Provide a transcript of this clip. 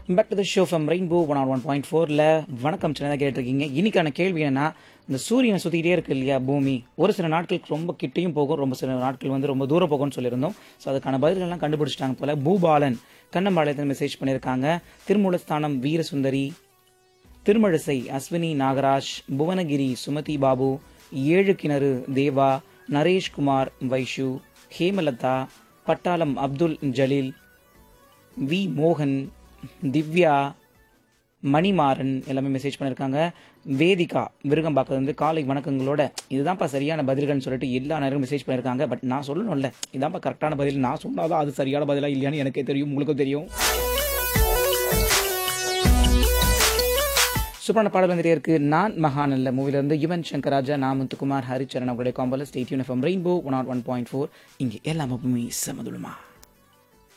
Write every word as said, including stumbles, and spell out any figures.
Back to the show from rainbow one R one point ஃபோரில் வணக்கம் சின்னதாக கேட்டிருக்கீங்க. இன்னைக்கான கேள்வி என்னன்னா, இந்த சூரியனை சுற்றிக்கிட்டே இருக்கு இல்லையா பூமி, ஒரு சில நாட்களுக்கு ரொம்ப கிட்டையும் போகும், ரொம்ப சில நாட்கள் வந்து ரொம்ப தூரம் போகும்னு சொல்லியிருந்தோம். ஸோ அதுக்கான பதில்கள்லாம் கண்டுபிடிச்சிட்டாங்க போல. பூபாலன் கண்ணம்பாளையத்தில் மெசேஜ் பண்ணியிருக்காங்க. திருமூலஸ்தானம் வீரசுந்தரி, திருமழிசை அஸ்வினி நாகராஜ், புவனகிரி சுமதி பாபு, ஏழு கிணறு தேவா, நரேஷ்குமார் வைஷு, ஹேமலதா, பட்டாளம் அப்துல் ஜலீல், வி மோகன், திவ்யா, மணிமாறன் எல்லாமே மெசேஜ் பண்ணியிருக்காங்க. வேதிகா விருகம்பாக்கம் வந்து காலை வணக்கங்களோட இதுதான்ப்பா சரியான பதில்கள்னு சொல்லிட்டு எல்லா நேரம் மெசேஜ் பண்ணியிருக்காங்க. பட் நான் சொல்லணும்ல, இதான்ப்பா கரெக்டான பதில், நான் சொன்னாதான் அது சரியான பதிலாக இல்லையான்னு எனக்கே தெரியும், உங்களுக்கும் தெரியும். சூப்பரான பாடல் வந்துட்டே இருக்கு. நான் மகான் அல்ல மூவிலிருந்து யுவன் சங்கர் ராஜா, நான் முத்துக்குமார், ஹரிச்சரன் அவங்களுடைய காம்போல stay tuned FM rainbow one R one point four. இங்கே எல்லாமே செமதுலுமா.